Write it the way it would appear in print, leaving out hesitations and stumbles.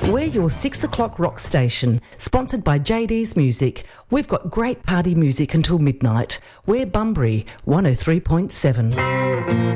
We're your 6 o'clock rock station, sponsored by JD's Music. We've got great party music until midnight. We're Bunbury 103.7.